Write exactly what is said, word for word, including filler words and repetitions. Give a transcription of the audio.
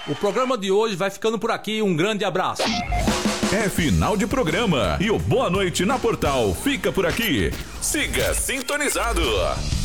O programa de hoje vai ficando por aqui. Um grande abraço. É final de programa e o Boa Noite na Portal fica por aqui. Siga sintonizado.